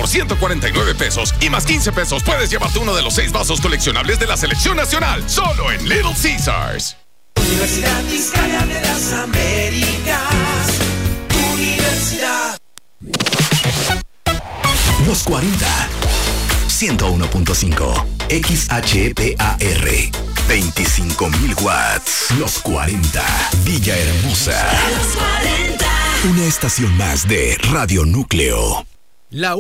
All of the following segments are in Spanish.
149 pesos. Y más 15 pesos puedes llevarte uno de los 6 vasos coleccionables de la Selección Nacional. Solo en Little Caesars. Universidad Vizcaya de las Américas. Universidad. Los 40. 101.5. XHPAR. 25,000 watts. Los 40. Villahermosa. Los 40. Una estación más de Radio Núcleo. La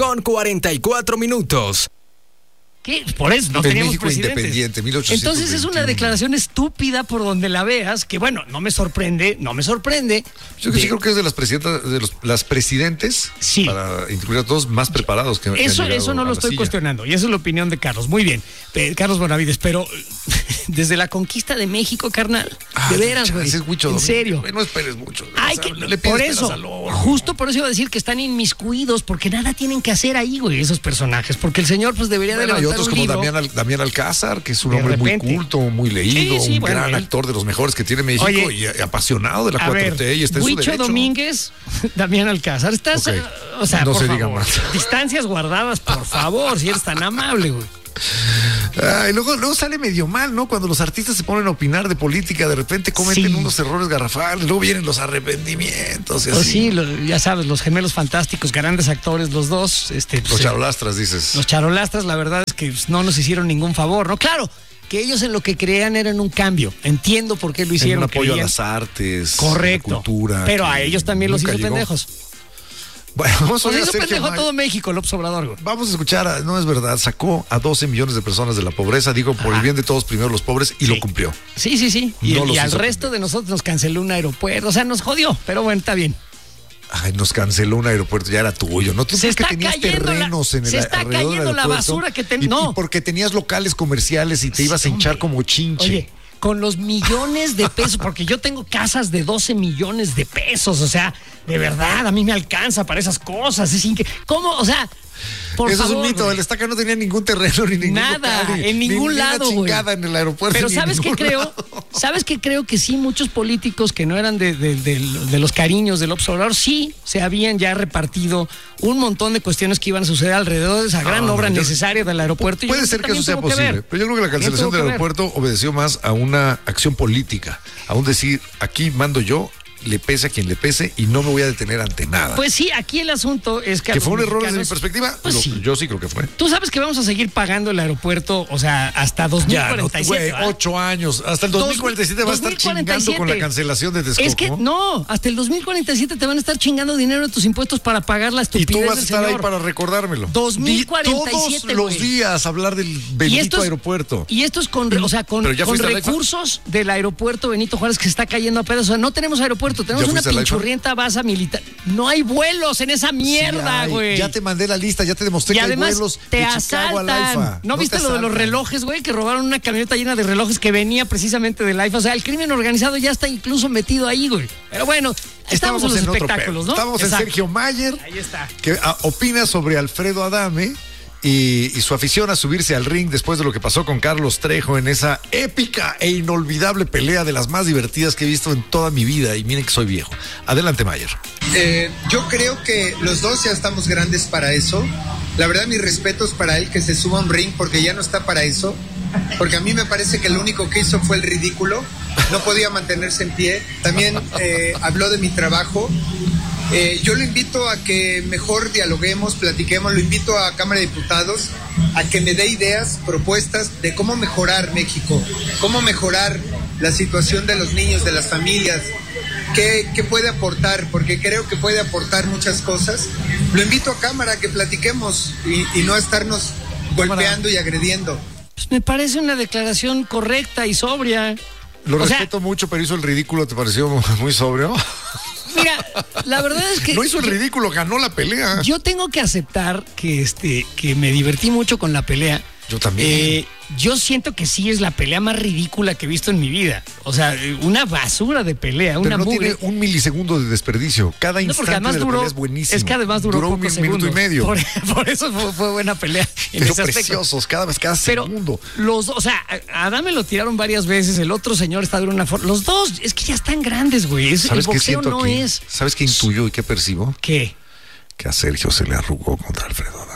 1:44. ¿Qué? Por eso no el teníamos México presidentes. independiente, 1821. Entonces es una declaración estúpida por donde la veas, que bueno, no me sorprende. Yo sí creo que es de las presidentas, las presidentes, sí, para incluir a todos, más preparados que eso no lo estoy cuestionando, y esa es la opinión de Carlos. Muy bien, Carlos Bonavides, pero desde la conquista de México, carnal, de veras, güey, en serio. No esperes mucho. Por eso, justo por eso iba a decir que están inmiscuidos, porque nada tienen que hacer ahí, güey, esos personajes, porque el señor pues debería de levantar otros un como libro. Damián Alcázar, que es un hombre muy culto, muy leído, un gran actor de los mejores que tiene México. Oye, y apasionado de la 4T, y está en su derecho. Huicho Domínguez, Damián Alcázar, estás, o sea, no por se favor, diga más. Distancias guardadas, por favor, si eres tan amable, güey. Y luego sale medio mal, ¿no? Cuando los artistas se ponen a opinar de política, de repente cometen unos errores garrafales, luego vienen los arrepentimientos y así. Sí, ya sabes, los gemelos fantásticos, grandes actores, los dos. Los charolastras, dices. Los charolastras, la verdad es que no nos hicieron ningún favor, ¿no? Claro, que ellos en lo que creían eran un cambio. Entiendo por qué lo hicieron. Un apoyo a las artes, correcto, a la cultura. Pero a ellos también los hizo pendejos. Bueno, vamos a ver. Hizo pendejo a todo México, López Obrador, güey. Vamos a escuchar, no es verdad, sacó a 12 millones de personas de la pobreza, digo, por el bien de todos, primero los pobres, y lo cumplió. Sí. Y al resto de nosotros nos canceló un aeropuerto, o sea, nos jodió, pero bueno, está bien. Ay, nos canceló un aeropuerto, ya era tuyo, ¿no? Tú que tenías terrenos en el se está cayendo la basura que no. Y porque tenías locales comerciales y te ibas a hinchar como chinche. Oye, con los millones de pesos, porque yo tengo casas de 12 millones de pesos, o sea, de verdad, a mí me alcanza para esas cosas, ¿cómo? O sea, por eso favor, es un mito, güey. El Estaca no tenía ningún terreno ni ningún nada, local, en ningún lado, güey. Chingada en el aeropuerto. Pero ¿sabes qué creo? ¿Sabes qué creo? Que sí, muchos políticos que no eran de los cariños del López Obrador, sí se habían ya repartido un montón de cuestiones que iban a suceder alrededor de esa gran obra necesaria del aeropuerto. Puede ser que eso sea posible, pero yo creo que la cancelación del aeropuerto obedeció más a una acción política, a un decir, aquí mando yo, le pese a quien le pese y no me voy a detener ante nada. Pues sí, aquí el asunto es que... ¿Que fue un error desde mi perspectiva? Pues sí. Yo sí creo que fue. Tú sabes que vamos a seguir pagando el aeropuerto, o sea, hasta 2047. Ya, 8 años. Hasta el 2047 va a estar chingando con la cancelación de Texcoco. Es que no, hasta el 2047 te van a estar chingando dinero de tus impuestos para pagar la estupidez. Y tú vas a estar ahí para recordármelo. 2047, todos los días hablar del bendito aeropuerto. Y esto es con recursos del aeropuerto Benito Juárez que se está cayendo a pedazos. O sea, no tenemos aeropuerto, tenemos una pinchurrienta base militar. No hay vuelos en esa mierda, güey. Ya te mandé la lista, ya te demostré que hay vuelos te asaltan. ¿No viste lo de los relojes, güey? Que robaron una camioneta llena de relojes que venía precisamente del AIFA. O sea, el crimen organizado ya está incluso metido ahí, güey. Pero bueno, estamos en los espectáculos, ¿no? Estamos en Sergio Mayer. Ahí está. Que opina sobre Alfredo Adame y su afición a subirse al ring después de lo que pasó con Carlos Trejo en esa épica e inolvidable pelea de las más divertidas que he visto en toda mi vida. Y miren que soy viejo. Adelante, Mayer. Yo creo que los dos ya estamos grandes para eso. La verdad, mis respetos para él, que se suba a un ring, porque ya no está para eso. Porque a mí me parece que lo único que hizo fue el ridículo. No podía mantenerse en pie. También habló de mi trabajo. Yo lo invito a que mejor dialoguemos, platiquemos. Lo invito a Cámara de Diputados a que me dé ideas, propuestas de cómo mejorar México, cómo mejorar la situación de los niños, de las familias. ¿Qué puede aportar? Porque creo que puede aportar muchas cosas. Lo invito a Cámara a que platiquemos y no a estarnos golpeando y agrediendo. Pues me parece una declaración correcta y sobria. Lo respeto mucho, pero hizo el ridículo. ¿Te pareció muy sobrio? Mira, la verdad es que... No hizo el ridículo, ganó la pelea. Yo tengo que aceptar que me divertí mucho con la pelea. Yo también. Yo siento que sí es la pelea más ridícula que he visto en mi vida. O sea, una basura de pelea, pero una no mugre. tiene un milisegundo de desperdicio. Cada instante de la pelea es buenísimo. Es que además duró un minuto y medio. Por eso fue buena pelea. Pero preciosos, cada segundo. O sea, a Adame lo tiraron varias veces, el otro señor está de una forma. Los dos, es que ya están grandes, güey. El boxeo no es. ¿Sabes qué intuyo y qué percibo? ¿Qué? Que a Sergio se le arrugó contra Alfredo.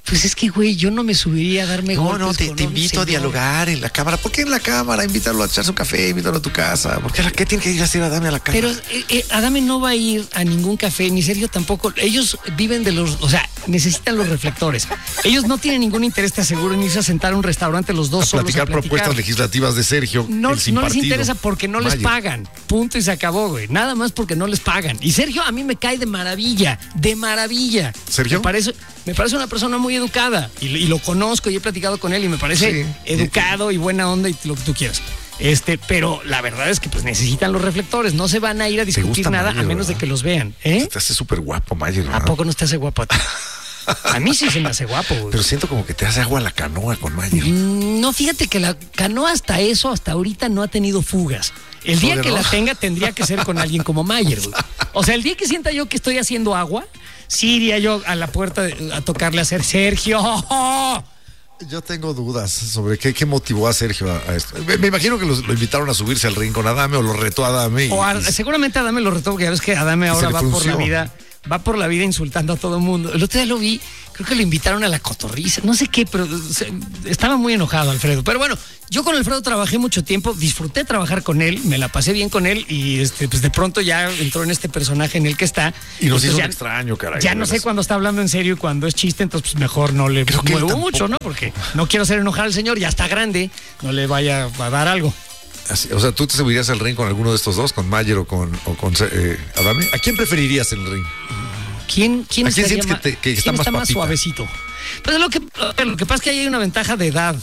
Pues es que, güey, yo no me subiría a darme golpes. No, te con un invito a señor. dialogar en la cámara. ¿Por qué en la cámara? Invítalo a echarse un café, invítalo a tu casa. ¿Por qué tiene que ir a hacer Adame a la cámara? Pero Adame no va a ir a ningún café, ni Sergio tampoco. Ellos viven de los, o sea, necesitan los reflectores. Ellos no tienen ningún interés, te aseguro, en irse a sentar a un restaurante los dos a solos platicar propuestas legislativas de Sergio. No, el sin no les partido. interesa porque no les Mayer. pagan. Punto y se acabó, güey. Nada más porque no les pagan. Y Sergio a mí me cae de maravilla, de maravilla. ¿Sergio? Me parece una persona muy educada y lo conozco y he platicado con él y me parece Sí. educado y buena onda y lo que tú quieras. Pero la verdad es que pues necesitan los reflectores, no se van a ir a discutir gusta nada Mayer, a menos ¿verdad? de que los vean. ¿Eh? Te hace súper guapo, Mayer, ¿A ¿verdad? poco no te hace guapo a ti? A mí sí se me hace guapo, güey. Pero siento como que te hace agua la canoa con Mayer. No, fíjate que la canoa hasta ahorita no ha tenido fugas. El día que la tenga tendría que ser con alguien como Mayer, güey. O sea, el día que sienta yo que estoy haciendo agua, sí iría yo a la puerta a tocarle a hacer Sergio. Yo tengo dudas sobre qué motivó a Sergio a esto. Me imagino que lo invitaron a subirse al ring con Adame o lo retó a Adame. Seguramente Adame lo retó, porque ya ves que Adame ahora le va por la frunció. vida insultando a todo el mundo. El otro día lo vi, creo que lo invitaron a la cotorriza, no sé qué, pero estaba muy enojado Alfredo. Pero bueno, yo con Alfredo trabajé mucho tiempo, disfruté trabajar con él, me la pasé bien con él y pues de pronto ya entró en este personaje en el que está. Y nos Entonces hizo ya, un extraño, caray. ya no sé cuándo está hablando en serio y cuando es chiste, entonces pues mejor no le Creo que él muevo tampoco. mucho, ¿no? Porque no quiero hacer enojar al señor, ya está grande, no le vaya a dar algo. Así, o sea, ¿tú te subirías al ring con alguno de estos dos, con Mayer o con Adame? ¿A quién preferirías en el ring? ¿Quién ¿A quién estaría sientes que ¿quién está más papita? suavecito? Pues lo que pasa es que ahí hay una ventaja de edad,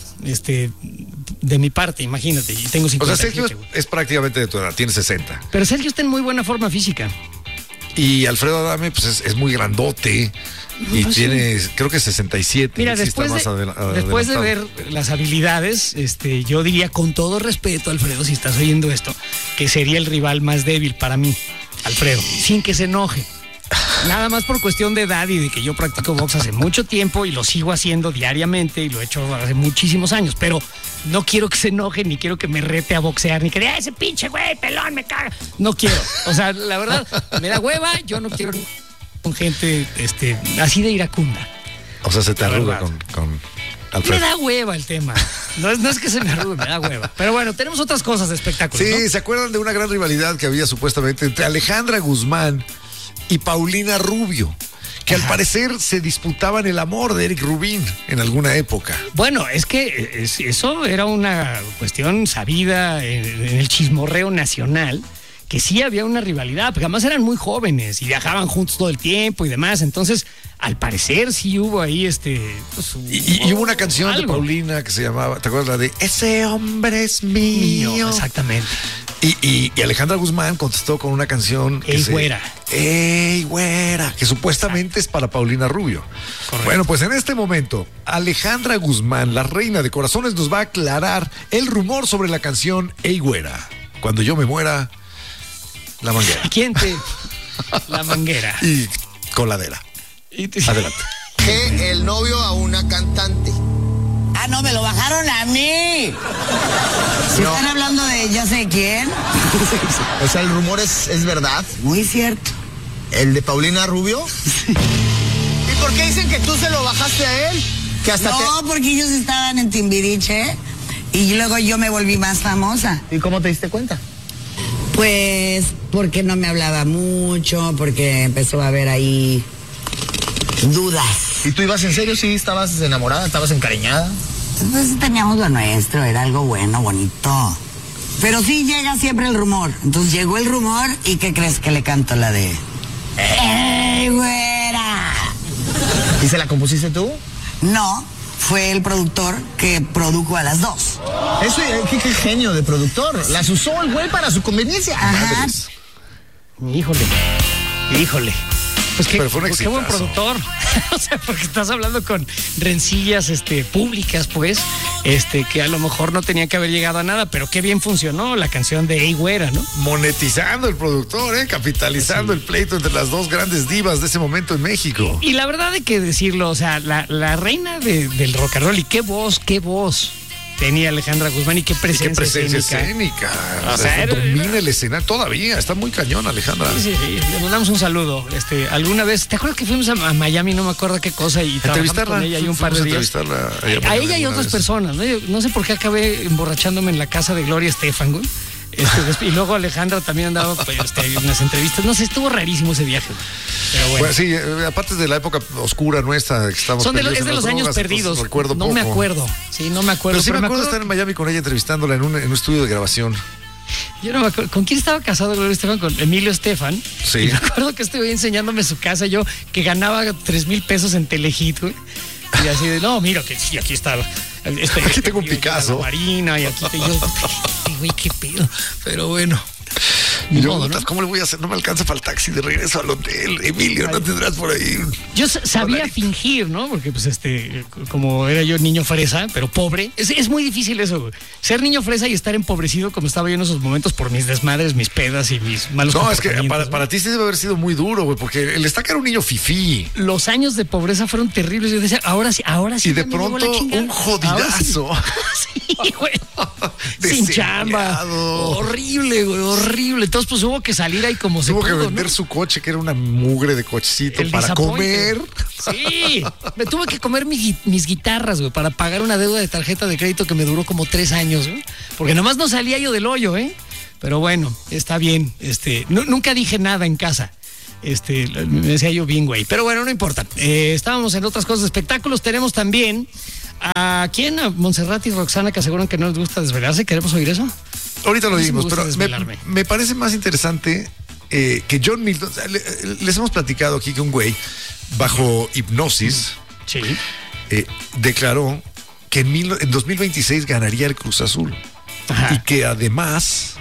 de mi parte, imagínate, y tengo O sea, 57, Sergio güey. es prácticamente de tu edad, tiene 60. Pero Sergio está en muy buena forma física. Y Alfredo Adame, pues es muy grandote y Pues tiene, creo que 67. Mira, sí está después, más después de adelantado. ver las habilidades, yo diría con todo respeto, Alfredo, si estás oyendo esto, que sería el rival más débil para mí, Alfredo, sin que se enoje. Nada más por cuestión de edad y de que yo practico box hace mucho tiempo y lo sigo haciendo diariamente y lo he hecho hace muchísimos años, pero no quiero que se enoje, ni quiero que me rete a boxear, ni que diga, ese pinche güey, pelón, me caga. No quiero. O sea, la verdad, me da hueva, yo no quiero con gente así de iracunda. O sea, se te La arruga verdad. con Me Alfredo. da hueva el tema. No es que se me arrugue, me da hueva. Pero bueno, tenemos otras cosas de espectáculo. Sí, ¿no? ¿se acuerdan de una gran rivalidad que había supuestamente entre Alejandra Guzmán y Paulina Rubio? Que al parecer se disputaban el amor de Eric Rubín en alguna época. Bueno, es que eso era una cuestión sabida en el chismorreo nacional, que sí había una rivalidad, porque además eran muy jóvenes y viajaban juntos todo el tiempo y demás. Entonces, al parecer sí hubo ahí pues, Y hubo una canción de algo. Paulina que se llamaba, ¿te acuerdas? La de Ese hombre es mío. Exactamente. Y Alejandra Guzmán contestó con una canción que Ey, güera. Ey, güera, que supuestamente es para Paulina Rubio. Correcto. Bueno, pues en este momento, Alejandra Guzmán, la reina de corazones, nos va a aclarar el rumor sobre la canción Ey, güera. Cuando yo me muera, la manguera. ¿Quién te...? La manguera. Y coladera. Adelante. Que el novio a una cantante. Ah, no, me lo bajaron a mí. ¿Se están hablando de ya sé quién? O sea, el rumor es verdad. Muy cierto. ¿El de Paulina Rubio? ¿Y por qué dicen que tú se lo bajaste a él? Que hasta No, porque ellos estaban en Timbiriche y luego yo me volví más famosa. ¿Y cómo te diste cuenta? Pues porque no me hablaba mucho, porque empezó a haber ahí dudas. ¿Y tú ibas en serio? ¿Sí estabas enamorada? ¿Estabas encariñada? Pues teníamos lo nuestro, era algo bueno, bonito. Pero sí llega siempre el rumor. Entonces llegó el rumor y ¿qué crees que le canto la de? ¡Ey, güera! ¿Y se la compusiste tú? No, fue el productor que produjo a las dos. Eso, qué genio de productor. Las usó el güey para su conveniencia. Ajá. Híjole. Pues Pero fue un qué buen exitazo. productor. O sea, porque estás hablando con rencillas públicas, pues, que a lo mejor no tenía que haber llegado a nada, pero qué bien funcionó la canción de Ey, güera, ¿no? Monetizando el productor, capitalizando el pleito entre las dos grandes divas de ese momento en México. Y la verdad hay que decirlo, o sea, la reina del rock and roll, y qué voz, tenía Alejandra Guzmán y qué presencia escénica. O sea, domina el escenario todavía. Está muy cañón, Alejandra. Sí. Le mandamos un saludo. Alguna vez, ¿te acuerdas que fuimos a Miami? No me acuerdo qué cosa. Y trabajamos con ella y un par de días. A ella y otras personas, ¿no? No sé por qué acabé emborrachándome en la casa de Gloria Estefan, güey. Y luego Alejandra también andaba en unas entrevistas. No sé, estuvo rarísimo ese viaje. Pero bueno. Sí, aparte de la época oscura nuestra que estamos es de los años perdidos. No me acuerdo. Sí, no me acuerdo. Pero sí me acuerdo de estar en Miami con ella entrevistándola en un estudio de grabación. Yo no me acuerdo. ¿Con quién estaba casado Gloria Estefan? Con Emilio Estefan. Sí. Y me acuerdo que estuve enseñándome su casa, yo que ganaba 3,000 pesos en Telehit, güey. Y así de, no, mira, que sí, aquí está. Aquí tengo un Picasso. Marina, y aquí yo, güey, qué pedo. Pero bueno. Yo, ¿no? ¿Cómo le voy a hacer? No me alcanza para el taxi de regreso al hotel. Emilio, ¿no tendrás por ahí? Yo sabía fingir, ¿no? Porque, pues, como era yo niño fresa, pero pobre. Es muy difícil eso, güey. Ser niño fresa y estar empobrecido como estaba yo en esos momentos por mis desmadres, mis pedas y mis malos comportamientos. No, es que para ti sí debe haber sido muy duro, güey, porque el Estaca era un niño fifí. Los años de pobreza fueron terribles. Yo decía, ahora sí. Y de pronto, un jodidazo. Sí, güey. Sin chamba. Horrible, güey, horrible. Entonces, pues hubo que salir ahí como se pudo. Tuvo que vender su coche, que era una mugre de cochecito, para comer. Sí, me tuve que comer mis guitarras, güey, para pagar una deuda de tarjeta de crédito que me duró como 3 años, güey. Porque nomás no salía yo del hoyo, ¿eh? Pero bueno, está bien. Nunca dije nada en casa. Me decía yo bien, güey. Pero bueno, no importa. Estábamos en otras cosas de espectáculos. Tenemos también a Montserrat y Roxana, que aseguran que no les gusta desvelarse. ¿Queremos oír eso? Ahorita lo dimos, pero me parece más interesante que John Milton. Les hemos platicado aquí que un güey, bajo hipnosis, sí, declaró que en 2026 ganaría el Cruz Azul. Ajá. Y que además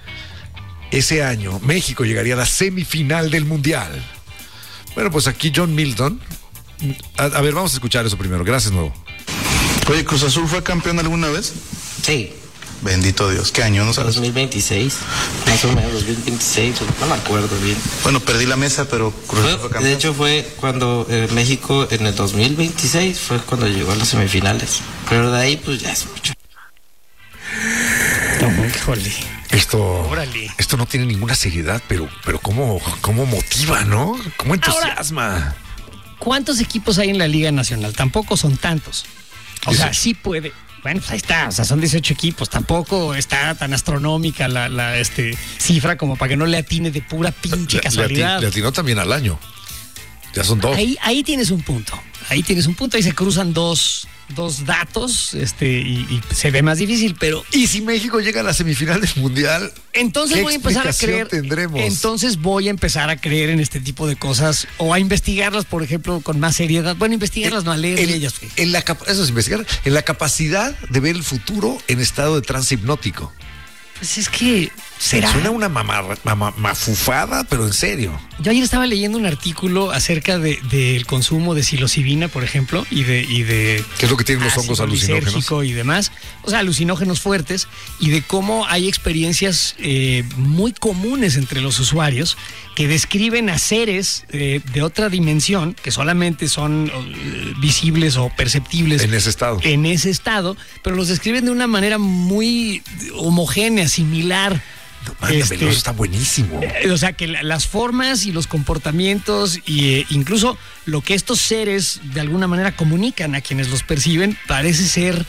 ese año México llegaría a la semifinal del Mundial. Bueno, pues aquí John Milton. A ver, vamos a escuchar eso primero. Gracias, Nuevo. Oye, ¿Cruz Azul fue campeón alguna vez? Sí. Bendito Dios. ¿Qué año? ¿No sabes? 2026. Más o menos, 2026. No me acuerdo bien. Bueno, perdí la mesa, pero Cruz Azul fue campeón. De hecho, fue cuando México en el 2026 fue cuando llegó a las semifinales. Pero de ahí, pues ya es mucho. Híjole. Esto no tiene ninguna seriedad, pero cómo motiva, ¿no? Cómo entusiasma. Ahora, ¿cuántos equipos hay en la Liga Nacional? Tampoco son tantos. O sea, sí puede. Bueno, pues ahí está, o sea, son 18 equipos, tampoco está tan astronómica la cifra como para que no le atine de pura pinche casualidad. Le atinó también al año. Ya son 2. Ahí tienes un punto. Ahí se cruzan dos datos, y se ve más difícil, pero... ¿Y si México llega a la semifinal del Mundial? Entonces voy a empezar a creer... tendremos? Entonces voy a empezar a creer en este tipo de cosas, o a investigarlas, por ejemplo, con más seriedad. Bueno, investigarlas, no a leer de ellas. Eso es investigar. En la capacidad de ver el futuro en estado de trance hipnótico. Pues es que... ¿será? Suena una mafufada, pero en serio. Yo ayer estaba leyendo un artículo acerca del consumo de psilocibina, por ejemplo, y de ¿qué es lo que tienen los hongos alucinógenos? Y demás, o sea, alucinógenos fuertes, y de cómo hay experiencias muy comunes entre los usuarios que describen a seres de otra dimensión, que solamente son visibles o perceptibles en ese estado, pero los describen de una manera muy homogénea, similar. Eso está buenísimo. O sea, que las formas y los comportamientos e incluso lo que estos seres de alguna manera comunican a quienes los perciben parece ser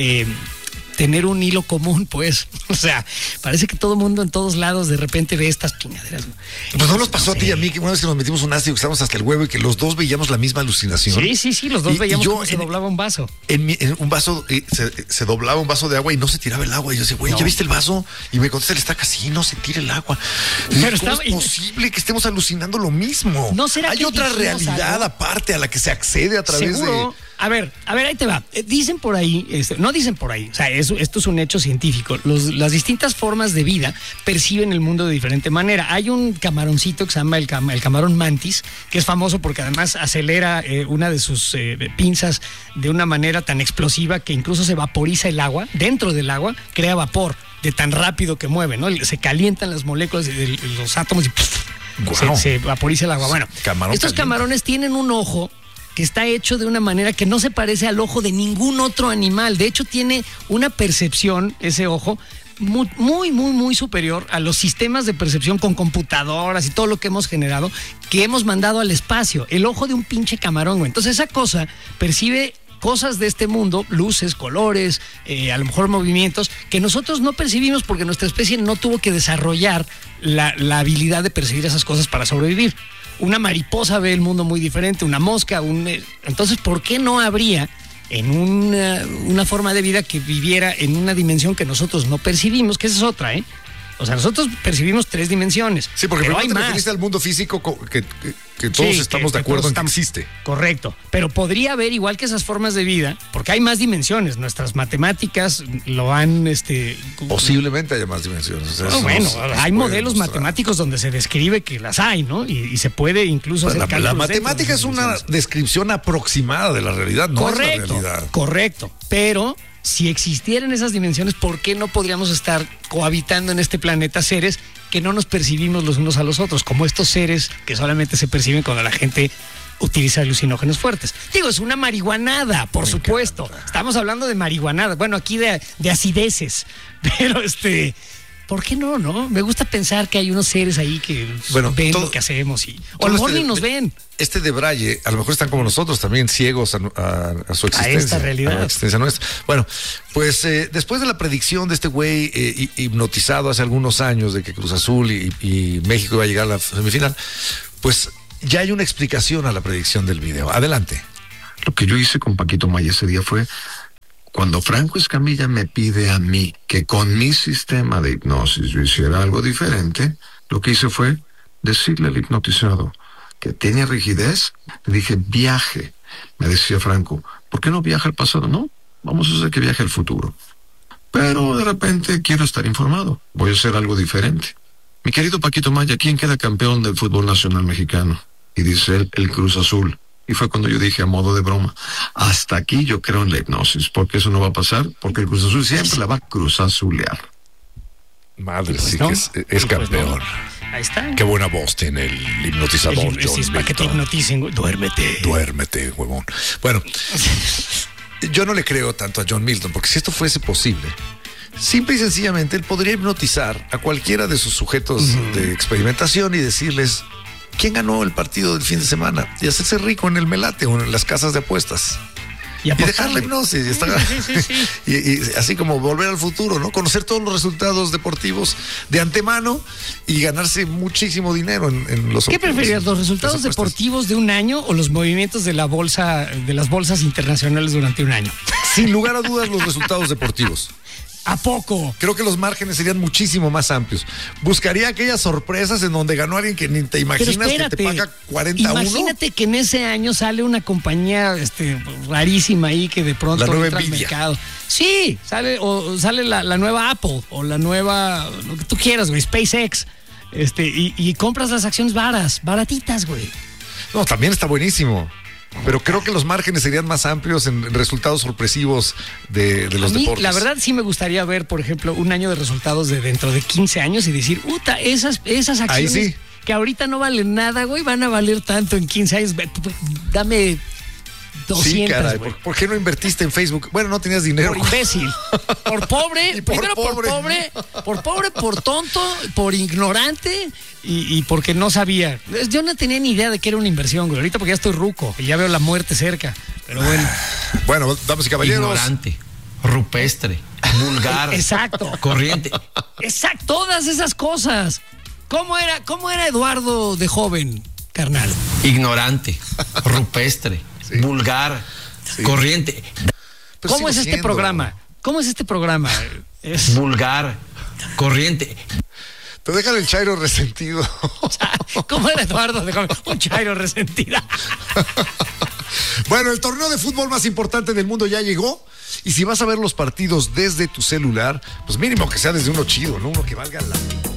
tener un hilo común, pues. O sea, parece que todo mundo en todos lados de repente ve estas chingaderas. Pues no nos pasó a ti y a mí que una vez que nos metimos un ácido que estábamos hasta el huevo y que los dos veíamos la misma alucinación. Sí, los dos veíamos cómo se doblaba un vaso. En un vaso se doblaba un vaso de agua y no se tiraba el agua. Y yo decía, güey, ¿ya viste el vaso? Y me contesta el Estaca, sí, no se tira el agua. Pero ¿cómo es posible que estemos alucinando lo mismo? ¿No será Hay otra realidad aparte a la que se accede a través ¿seguro? A ver, ahí te va. Dicen por ahí, no dicen por ahí, o sea, esto es un hecho científico. Las distintas formas de vida perciben el mundo de diferente manera. Hay un camaroncito que se llama el camarón mantis, que es famoso porque además acelera una de sus pinzas de una manera tan explosiva que incluso se vaporiza el agua. Dentro del agua crea vapor de tan rápido que mueve, ¿no? Se calientan las moléculas de los átomos y se vaporiza el agua. Bueno, estos camarones tienen un ojo que está hecho de una manera que no se parece al ojo de ningún otro animal. De hecho, tiene una percepción, ese ojo, muy superior a los sistemas de percepción con computadoras y todo lo que hemos generado, que hemos mandado al espacio. El ojo de un pinche camarón, güey. Entonces esa cosa percibe cosas de este mundo, luces, colores, a lo mejor movimientos, que nosotros no percibimos porque nuestra especie no tuvo que desarrollar la habilidad de percibir esas cosas para sobrevivir. Una mariposa ve el mundo muy diferente, una mosca, entonces, ¿por qué no habría en una forma de vida que viviera en una dimensión que nosotros no percibimos? Que esa es otra, ¿eh? O sea, nosotros percibimos 3 dimensiones. Sí, porque pero primero te referiste al mundo físico que todos estamos de acuerdo en que existe. Correcto. Pero podría haber, igual que esas formas de vida, porque hay más dimensiones. Nuestras matemáticas lo han... Posiblemente haya más dimensiones. O sea, hay modelos matemáticos donde se describe que las hay, ¿no? Y se puede incluso hacer cálculos. La matemática es una descripción aproximada de la realidad, no es la realidad. Correcto. Pero si existieran esas dimensiones, ¿por qué no podríamos estar cohabitando en este planeta seres que no nos percibimos los unos a los otros? Como estos seres que solamente se perciben cuando la gente utiliza alucinógenos fuertes. Digo, es una marihuanada, por supuesto. Estamos hablando de marihuanada. Bueno, aquí de acideces. Pero ¿por qué no? Me gusta pensar que hay unos seres ahí que ven lo que hacemos o a lo mejor ni nos ven. De Braille, a lo mejor están como nosotros también, ciegos a su existencia. A esta realidad. A la existencia nuestra. Bueno, pues después de la predicción de este güey hipnotizado hace algunos años de que Cruz Azul y México iba a llegar a la semifinal, pues ya hay una explicación a la predicción del video. Adelante. Lo que yo hice con Paquito Maya ese día fue, cuando Franco Escamilla me pide a mí que con mi sistema de hipnosis yo hiciera algo diferente, lo que hice fue decirle al hipnotizado que tiene rigidez. Le dije, viaje. Me decía Franco, ¿por qué no viaja al pasado? No, vamos a hacer que viaje al futuro. Pero de repente quiero estar informado. Voy a hacer algo diferente. Mi querido Paquito Maya, ¿quién queda campeón del fútbol nacional mexicano? Y dice él, el Cruz Azul. Y fue cuando yo dije a modo de broma, hasta aquí yo creo en la hipnosis, porque eso no va a pasar, porque el Cruz Azul siempre la va a cruzazulear. Madre, pues sí no, que es campeón. No. Ahí está. Qué buena voz tiene el hipnotizador, John. Es para que te hipnoticen, Duérmete, huevón. Bueno, yo no le creo tanto a John Milton, porque si esto fuese posible, simple y sencillamente él podría hipnotizar a cualquiera de sus sujetos de experimentación y decirles quién ganó el partido del fin de semana y hacerse rico en el melate o en las casas de apuestas. Y dejar la hipnosis. Y así como volver al futuro, ¿no? Conocer todos los resultados deportivos de antemano y ganarse muchísimo dinero en los... ¿Qué preferirías, los resultados deportivos de un año o los movimientos de las bolsas internacionales durante un año? Sin lugar a dudas, los resultados deportivos. ¿A poco? Creo que los márgenes serían muchísimo más amplios. Buscaría aquellas sorpresas en donde ganó alguien que ni te imaginas, que te paga 40 a 1. Imagínate que en ese año sale una compañía rarísima ahí que de pronto entra al mercado. Sí, sale la nueva Apple o la nueva, lo que tú quieras, güey, SpaceX. Y compras las acciones baratitas, güey. No, también está buenísimo. Pero creo que los márgenes serían más amplios en resultados sorpresivos de los deportes. La verdad sí me gustaría ver, por ejemplo, un año de resultados de dentro de 15 años y decir, esas acciones que ahorita no valen nada, güey, van a valer tanto en 15 años. Dame 200, sí, caray, ¿por qué no invertiste en Facebook? Bueno, no tenías dinero. Por imbécil, por pobre, por pobre, por tonto, por ignorante y porque no sabía. Yo no tenía ni idea de que era una inversión, güey. Ahorita porque ya estoy ruco y ya veo la muerte cerca. Pero bueno. Bueno, damas y caballeros. Ignorante, rupestre, vulgar. Exacto. Corriente. Exacto, todas esas cosas. ¿Cómo era Eduardo de joven, carnal? Ignorante, rupestre. Sí. Vulgar, corriente. Pero ¿Cómo es este programa? ¿Cómo es este programa? Es vulgar, corriente. Te dejan el chairo resentido. O sea, ¿cómo era Eduardo? Un chairo resentido. Bueno, el torneo de fútbol más importante del mundo ya llegó. Y si vas a ver los partidos desde tu celular, pues mínimo que sea desde uno chido, ¿no? Uno que valga la...